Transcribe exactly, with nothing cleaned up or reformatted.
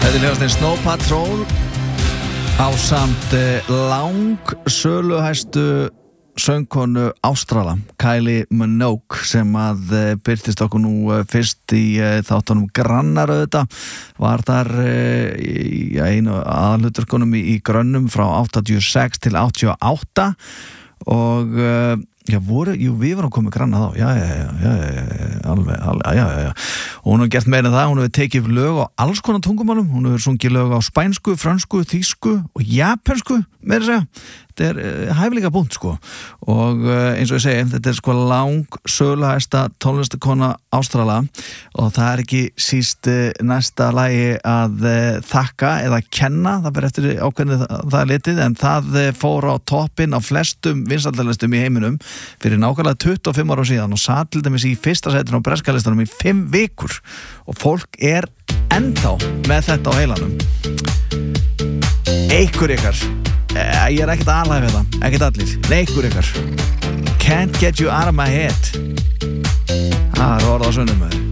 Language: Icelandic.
Þetta er hljóðastinn Snow Patrol ásamt lang söluhæstu söngkonu Ástrala, Kylie Minogue, sem að birtist okkur nú fyrst í þáttunum Grannar auðvitað, var þar í einu aðalhlutverkunum í grönnum frá áttatíu og sex til áttatíu og átta og já, voru, jú, við varum komið Granna þá, já, já, já, já, já, alveg, alveg, já, já, já, og hún hefur gert meira en það, hún hefur tekið lög á alls konar tungumálum, hún hefur sungið lög á spænsku, frönsku, þýsku og japensku, meira að segja, þetta er uh, hæfileika búnt, sko, og uh, eins og ég segi, þetta er sko lang söluhæsta tónlistakona Ástrala og það er ekki síst uh, næsta lagi að uh, þakka eða kenna, það verður eftir ákveðinu það, það er litið, en það uh, fór á toppinn á flestum vinsældarlistum í heiminum fyrir nákvæmlega tuttugu og fimm ára síðan og satt til dæmis í fyrsta sætinu á breska listanum í fimm vikur og fólk er ennþá með þetta á heilanum. Einhver ykkar, eh, ég er ekkert aðlæg við það, ekkert allir, nei, einhver ykkar, Can't Get You Out of My Head, það er orða á sunnum með þér.